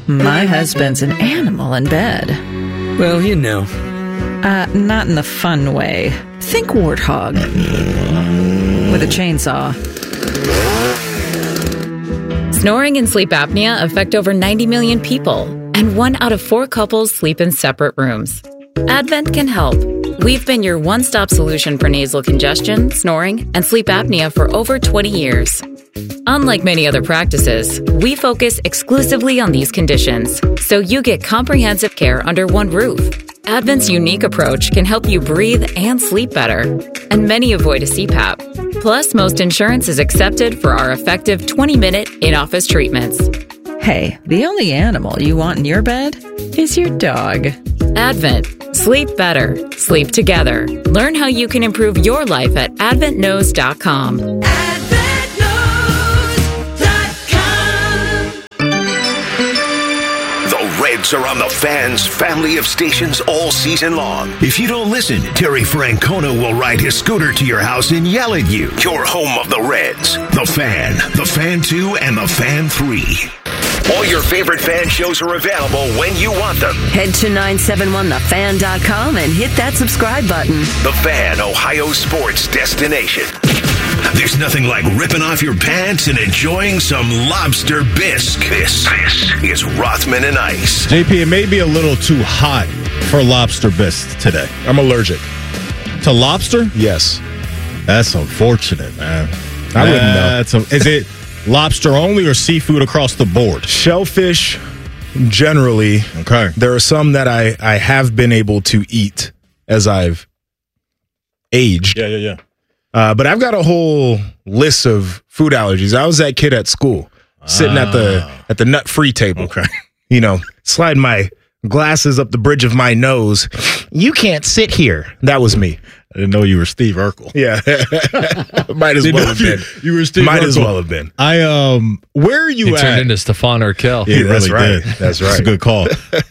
My husband's an animal in bed. Well, you know. Not in the fun way. Think warthog. With a chainsaw. Snoring and sleep apnea affect over 90 million people, and 1 out of 4 couples sleep in separate rooms. Advent can help. We've been your one-stop solution for nasal congestion, snoring, and sleep apnea for over 20 years. Unlike many other practices, we focus exclusively on these conditions, so you get comprehensive care under one roof. Advent's unique approach can help you breathe and sleep better, and many avoid a CPAP. Plus, most insurance is accepted for our effective 20-minute in-office treatments. Hey, the only animal you want in your bed is your dog. Advent. Sleep better. Sleep together. Learn how you can improve your life at adventknows.com. Reds are on the Fan's family of stations all season long. If you don't listen, Terry Francona will ride his scooter to your house and yell at you. Your home of the Reds. The Fan, The Fan 2, and The Fan 3. All your favorite Fan shows are available when you want them. Head to 971thefan.com and hit that subscribe button. The Fan, Ohio sports destination. There's nothing like ripping off your pants and enjoying some lobster bisque. This is Rothman and Ice. JP, it may be a little too hot for lobster bisque today. I'm allergic. To lobster? Yes. That's unfortunate, man. I wouldn't know. Is it lobster only or seafood across the board? Shellfish, generally. Okay. There are some that I have been able to eat as I've aged. Yeah. But I've got a whole list of food allergies. I was that kid at school, sitting at the nut-free table. Okay. You know, sliding my glasses up the bridge of my nose. You can't sit here. That was me. I didn't know you were Steve Urkel. Yeah. Might as well have been. You were Steve Might Urkel. as well have been. Where are you He at? turned into Stefan Urkel. Yeah, he That's really right. did. That's right. That's a good call.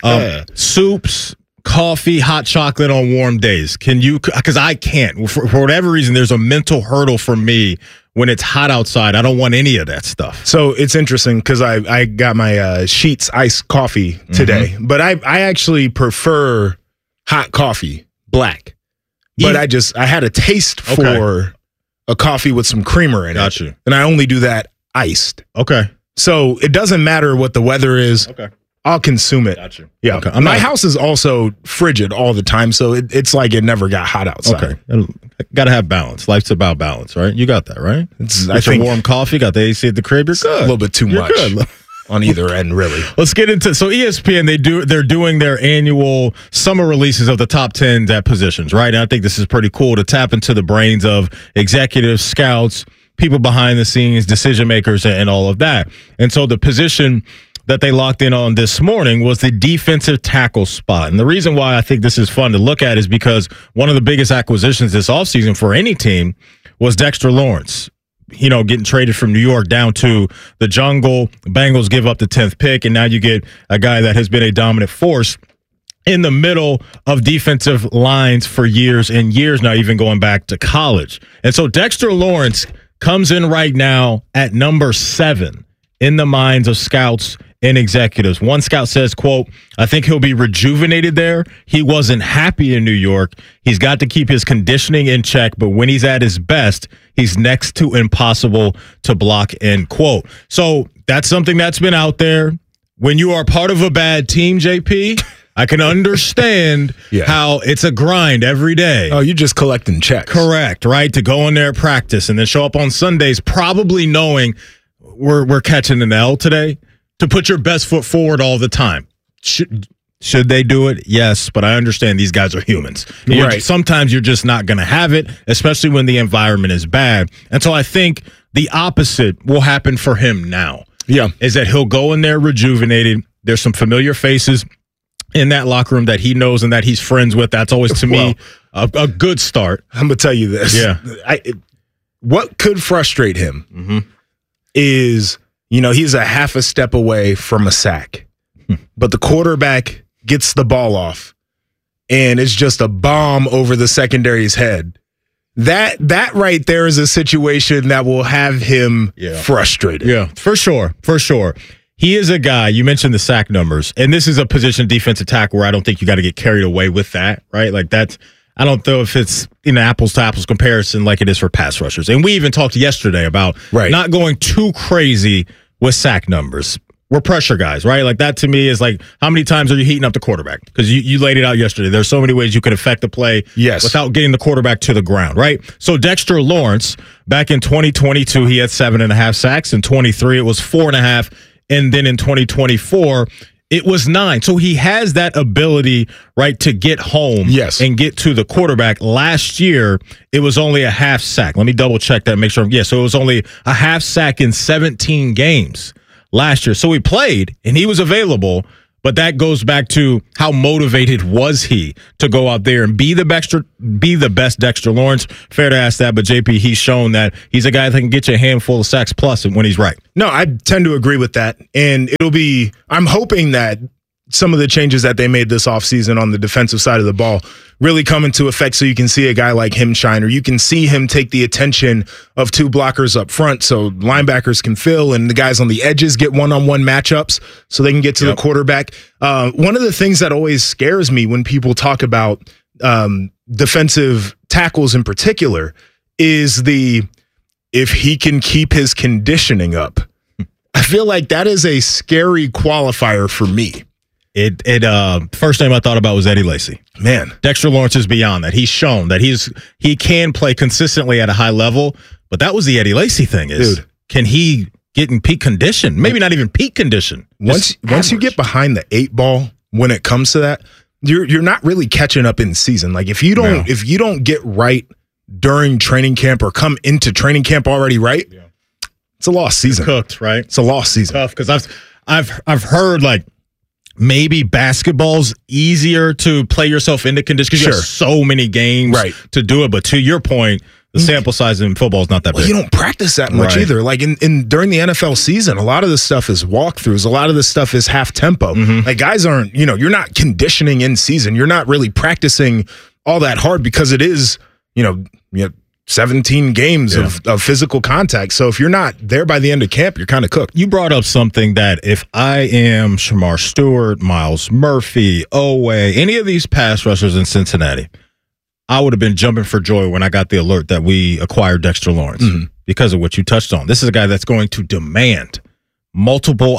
Soups, coffee, hot chocolate on warm days. Can you? Because I can't. For whatever reason, there's a mental hurdle for me when it's hot outside. I don't want any of that stuff. So it's interesting because I got my Sheets iced coffee today, but I actually prefer hot coffee, black. But I had a taste for a coffee with some creamer in it. Got you. And I only do that iced. Okay. So it doesn't matter what the weather is. Okay. I'll consume it. Got you. Yeah. Okay. My house is also frigid all the time, so it's like it never got hot outside. Okay. Got to have balance. Life's about balance, right? You got that, right? I think warm coffee, got the AC at the crib, you're good. a little bit too much Good. on either end, really. Let's get into ESPN. They're doing their annual summer releases of the top 10s at positions, right? And I think this is pretty cool to tap into the brains of executives, scouts, people behind the scenes, decision makers, and all of that. And so the position that they locked in on this morning was the defensive tackle spot. And the reason why I think this is fun to look at is because one of the biggest acquisitions this offseason for any team was Dexter Lawrence. You know, getting traded from New York down to the jungle. Bengals give up the 10th pick, and now you get a guy that has been a dominant force in the middle of defensive lines for years and years now, even going back to college. And so Dexter Lawrence comes in right now at number 7 in the minds of scouts and executives. One scout says, quote, I think he'll be rejuvenated there. He wasn't happy in New York. He's got to keep his conditioning in check, but when he's at his best, he's next to impossible to block, end quote. So that's something that's been out there. When you are part of a bad team, JP, I can understand how it's a grind every day. Oh, you're just collecting checks. Correct, right? To go in there, practice, and then show up on Sundays probably knowing we're catching an L today, to put your best foot forward all the time. Should they do it? Yes, but I understand these guys are humans. Right. Sometimes you're just not going to have it, especially when the environment is bad. And so I think the opposite will happen for him now. Yeah. Is that he'll go in there rejuvenated. There's some familiar faces in that locker room that he knows and that he's friends with. That's always, to me, a good start. I'm going to tell you this. Yeah. What could frustrate him is, you know, he's a half a step away from a sack, but the quarterback gets the ball off and it's just a bomb over the secondary's head. That right there is a situation that will have him frustrated. Yeah, for sure. For sure. He is a guy, you mentioned the sack numbers, and this is a position defensive tackle where I don't think you got to get carried away with that, right? Like that's, I don't know if it's in an apples to apples comparison like it is for pass rushers. And we even talked yesterday about not going too crazy with sack numbers. We're pressure guys, right? Like that to me is like, how many times are you heating up the quarterback? Because you laid it out yesterday. There's so many ways you could affect the play without getting the quarterback to the ground, right? So Dexter Lawrence, back in 2022, he had 7.5 sacks. In 23, it was 4.5. And then in 2024, it was 9. So he has that ability, right, to get home and get to the quarterback. Last year, it was only a half sack. Let me double check that and make sure. Yeah, so it was only a half sack in 17 games last year. So he played and he was available, but that goes back to how motivated was he to go out there and be the best Dexter Lawrence. Fair to ask that, but JP, he's shown that he's a guy that can get you a handful of sacks plus when he's right. No, I tend to agree with that. And I'm hoping that some of the changes that they made this offseason on the defensive side of the ball really come into effect so you can see a guy like him shine, or you can see him take the attention of 2 blockers up front so linebackers can fill and the guys on the edges get one-on-one matchups so they can get to the quarterback. One of the things that always scares me when people talk about defensive tackles in particular is if he can keep his conditioning up. I feel like that is a scary qualifier for me. First name I thought about was Eddie Lacy. Man, Dexter Lawrence is beyond that. He's shown that he can play consistently at a high level, but that was the Eddie Lacy thing can he get in peak condition? Maybe not even peak condition. Once you get behind the 8 ball when it comes to that, you're not really catching up in season. Like if you don't get right during training camp or come into training camp already right, it's a lost season. You're cooked, right? It's a lost season. Tough because I've heard like maybe basketball's easier to play yourself into condition because you have so many games to do it. But to your point, the sample size in football is not that big. You don't practice that much either. Like during the NFL season, a lot of this stuff is walkthroughs. A lot of this stuff is half tempo. Like guys aren't, you're not conditioning in season. You're not really practicing all that hard because it is, 17 games of physical contact. So if you're not there by the end of camp, you're kind of cooked. You brought up something that if I am Shamar Stewart, Myles Murphy, Owe, any of these pass rushers in Cincinnati, I would have been jumping for joy when I got the alert that we acquired Dexter Lawrence because of what you touched on. This is a guy that's going to demand multiple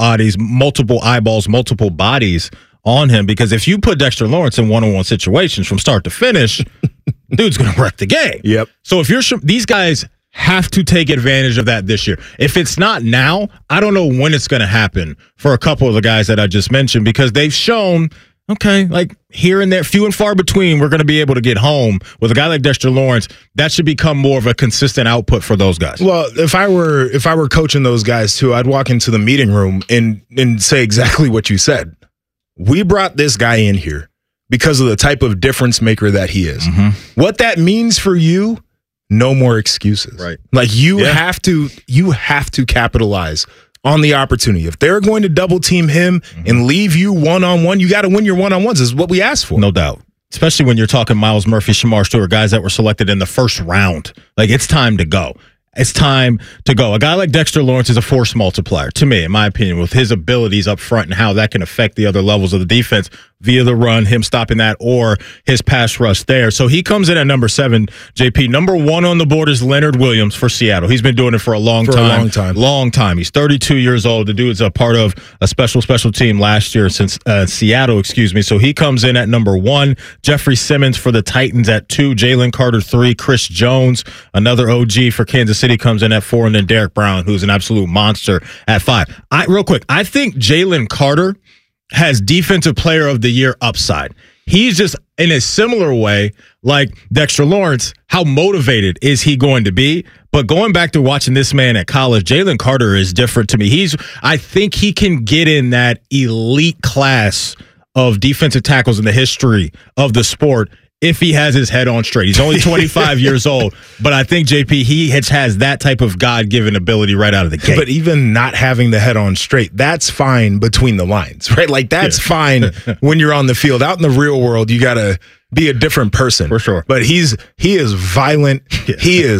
eyeballs, multiple bodies on him, because if you put Dexter Lawrence in one-on-one situations from start to finish, dude's going to wreck the game. Yep. So if these guys have to take advantage of that this year. If it's not now, I don't know when it's going to happen for a couple of the guys that I just mentioned, because they've shown, okay, like here and there, few and far between, we're going to be able to get home. With a guy like Dexter Lawrence, that should become more of a consistent output for those guys. Well, if I were coaching those guys too, I'd walk into the meeting room and say exactly what you said. We brought this guy in here because of the type of difference maker that he is. What that means for you, no more excuses. Right. Like you have to capitalize on the opportunity. If they're going to double team him and leave you one-on-one, you got to win your one-on-ones. This is what we asked for. No doubt. Especially when you're talking Myles Murphy, Shamar Stewart, guys that were selected in the first round. Like, it's time to go. It's time to go. A guy like Dexter Lawrence is a force multiplier, to me, in my opinion, with his abilities up front and how that can affect the other levels of the defense via the run, him stopping that, or his pass rush there. So he comes in at number 7, JP. Number 1 on the board is Leonard Williams for Seattle. He's been doing it for a long time. He's 32 years old. The dude's a part of a special team last year since Seattle, So he comes in at number 1. Jeffrey Simmons for the Titans at 2. Jalen Carter 3. Chris Jones, another OG for Kansas City, comes in at 4. And then Derek Brown, who's an absolute monster, at 5. Real quick, I think Jalen Carter has Defensive Player of the Year upside. He's just, in a similar way, like Dexter Lawrence, how motivated is he going to be? But going back to watching this man at college, Jalen Carter is different to me. I think he can get in that elite class of defensive tackles in the history of the sport if he has his head on straight. He's only 25 years old, but I think, JP, he has that type of God-given ability right out of the gate. But even not having the head on straight, that's fine between the lines, right? Like, that's fine when you're on the field. Out in the real world, you got to be a different person. For sure. But he is violent. He is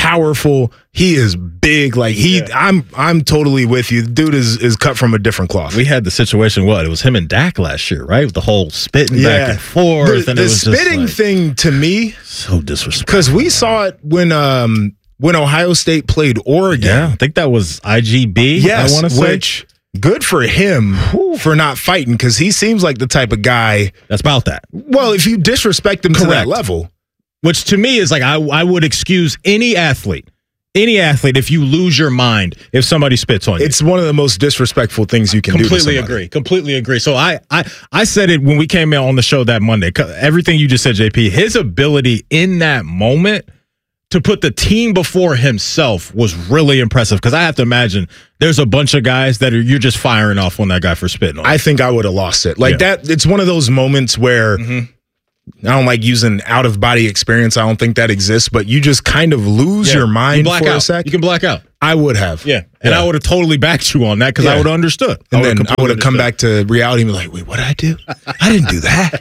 powerful. He is big. Like I'm totally with you. The dude is cut from a different cloth. We had the situation. It was him and Dak last year, right? With the whole spitting back and forth. The spitting thing to me, so disrespectful. Because we saw it when Ohio State played Oregon. Yeah, I think that was IGB. Yes, I want to say. Which good for him for not fighting, because he seems like the type of guy that's about that. Well, if you disrespect him to that level. Which to me is like I would excuse any athlete if you lose your mind if somebody spits on you. It's one of the most disrespectful things you can do to somebody. Completely agree. So I said it when we came out on the show that Monday. Everything you just said, JP, his ability in that moment to put the team before himself was really impressive, because I have to imagine there's a bunch of guys that you're just firing off on that guy for spitting on you. I think I would have lost it. That. It's one of those moments where I don't like using out-of-body experience. I don't think that exists, but you just kind of lose your mind for a sec. You can black out. I would have. Yeah. And I would have totally backed you on that, because I would have understood. And then I would have come back to reality and be like, wait, what did I do? I didn't do that.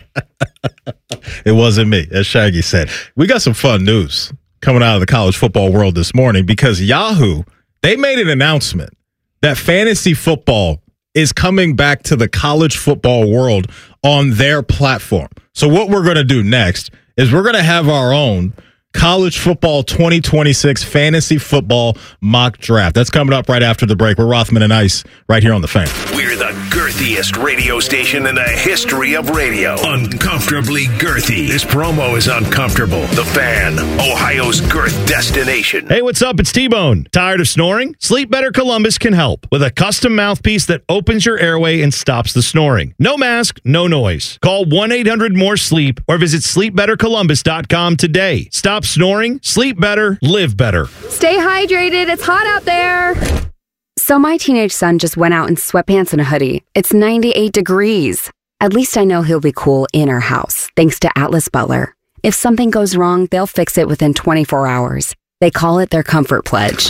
It wasn't me, as Shaggy said. We got some fun news coming out of the college football world this morning, because Yahoo, they made an announcement that fantasy football is coming back to the college football world on their platform. So what we're going to do next is we're going to have our own college football 2026 fantasy football mock draft. That's coming up right after the break. We're Rothman and Ice right here on The Fan. We're the girthiest radio station in the history of radio. Uncomfortably girthy. This promo is uncomfortable. The Fan, Ohio's girth destination. Hey, what's up? It's T-Bone. Tired of snoring? Sleep Better Columbus can help with a custom mouthpiece that opens your airway and stops the snoring. No mask, no noise. Call 1-800-MORE-SLEEP or visit sleepbettercolumbus.com today. Stop snoring, sleep better, live better. Stay hydrated. It's hot out there. So my teenage son just went out in sweatpants and a hoodie. It's 98 degrees. At least I know he'll be cool in our house, thanks to Atlas Butler. If something goes wrong, they'll fix it within 24 hours. They call it their comfort pledge.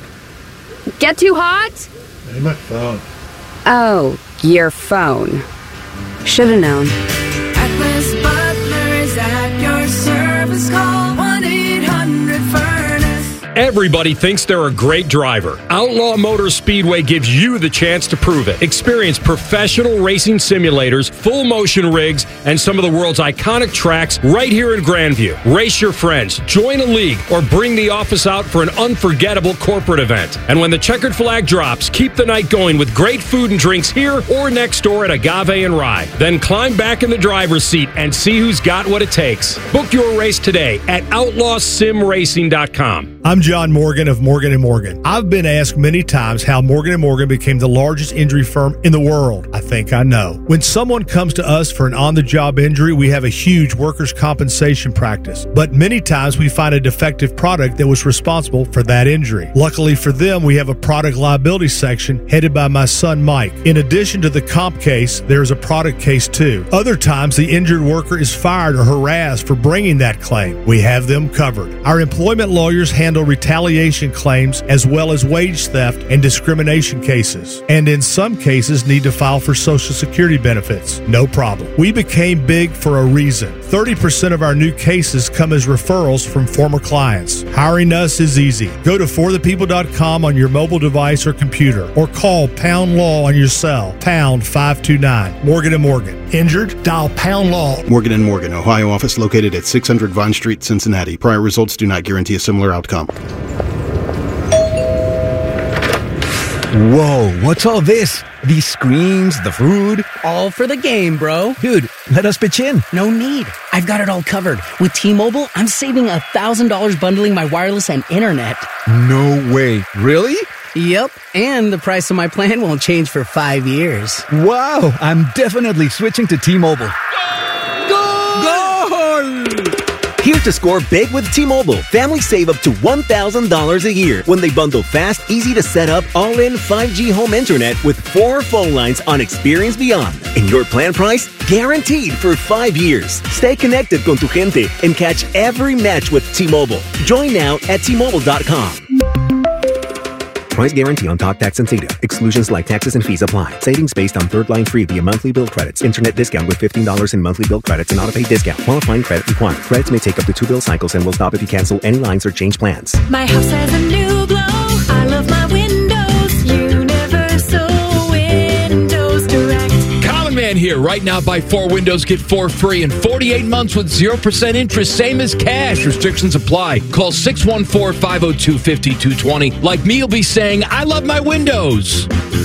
Get too hot? Hey, my phone. Oh, your phone. Should have known. Atlas Butler is at your service. Call 1-800-FURNACE. Everybody thinks they're a great driver. Outlaw Motor Speedway gives you the chance to prove it. Experience professional racing simulators, full motion rigs, and some of the world's iconic tracks right here in Grandview. Race your friends, join a league, or bring the office out for an unforgettable corporate event. And when the checkered flag drops, keep the night going with great food and drinks here or next door at Agave and Rye. Then climb back in the driver's seat and see who's got what it takes. Book your race today at outlawsimracing.com. I'm John Morgan of Morgan & Morgan. I've been asked many times how Morgan & Morgan became the largest injury firm in the world. I think I know. When someone comes to us for an on-the-job injury, we have a huge workers' compensation practice. But many times we find a defective product that was responsible for that injury. Luckily for them, we have a product liability section headed by my son Mike. In addition to the comp case, there's a product case too. Other times, the injured worker is fired or harassed for bringing that claim. We have them covered. Our employment lawyers handle retaliation claims as well as wage theft and discrimination cases, and in some cases need to file for Social Security benefits. No problem. We became big for a reason. 30% of our new cases come as referrals from former clients. Hiring us is easy. Go to forthepeople.com on your mobile device or computer, or call Pound Law on your cell, pound 529. Morgan & Morgan. Injured? Dial Pound Law. Morgan & Morgan, Ohio office located at 600 Vine Street, Cincinnati. Prior results do not guarantee a similar outcome. Whoa, what's all this? These screens, the food? All for the game, bro. Dude, let us pitch in. No need. I've got it all covered. With T-Mobile, I'm saving $1,000 bundling my wireless and internet. No way. Really? Yep. And the price of my plan won't change for 5 years. Wow, I'm definitely switching to T-Mobile. Goal! Here to score big with T-Mobile. Families save up to $1,000 a year when they bundle fast, easy to set up, all-in 5G home internet with 4 phone lines on Experience Beyond. And your plan price? Guaranteed for 5 years. Stay connected con tu gente and catch every match with T-Mobile. Join now at T-Mobile.com. Price guarantee on talk, text, and data. Exclusions like taxes and fees apply. Savings based on third line free via monthly bill credits. Internet discount with $15 in monthly bill credits and auto-pay discount. Qualifying credit required. Credits may take up to 2 bill cycles and will stop if you cancel any lines or change plans. My house has a new glow. I love my windows. Universal Windows Direct. Common Man here. Right now, buy 4 windows, get 4 free in 48 months with 0% interest. Same as cash. Restrictions apply. Call 614-502-5220. Like me, you'll be saying, I love my windows.